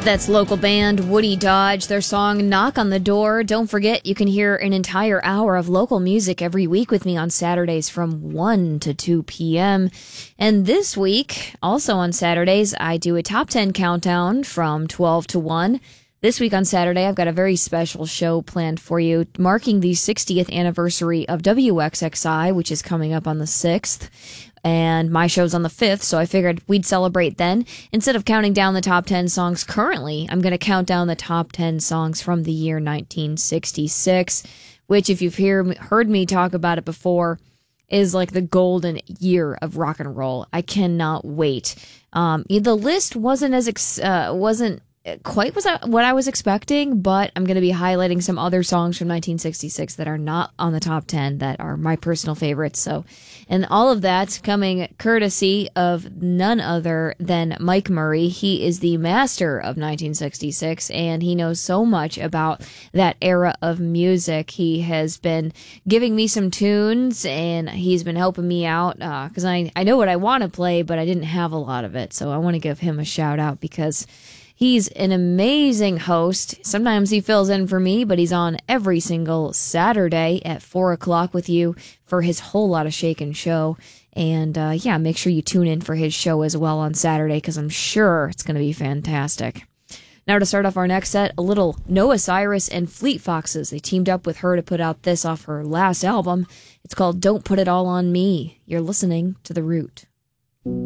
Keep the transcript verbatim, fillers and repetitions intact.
That's local band Woody Dodge, their song Knock on the Door. Don't forget, you can hear an entire hour of local music every week with me on Saturdays from one to two p.m. And this week, also on Saturdays, I do a top ten countdown from twelve to one. This week on Saturday, I've got a very special show planned for you, marking the sixtieth anniversary of W X X I, which is coming up on the sixth. And my show's on the fifth, so I figured we'd celebrate then. Instead of counting down the top ten songs currently, I'm going to count down the top ten songs from the year nineteen sixty-six, which, if you've hear, heard me talk about it before, is like the golden year of rock and roll. I cannot wait. Um, the list wasn't as ex- uh, wasn't quite was what I was expecting, but I'm going to be highlighting some other songs from nineteen sixty-six that are not on the top ten that are my personal favorites. So, and all of that coming courtesy of none other than Mike Murray. He is the master of nineteen sixty-six, and he knows so much about that era of music. He has been giving me some tunes, and he's been helping me out because uh, I, I know what I want to play, but I didn't have a lot of it. So I want to give him a shout out because he's an amazing host. Sometimes he fills in for me, but he's on every single Saturday at four o'clock with you for his Whole Lotta Shakin' show. And uh, yeah, make sure you tune in for his show as well on Saturday, because I'm sure it's going to be fantastic. Now, to start off our next set, a little Noah Cyrus and Fleet Foxes. They teamed up with her to put out this off her last album. It's called Don't Put It All on Me. You're listening to The Root.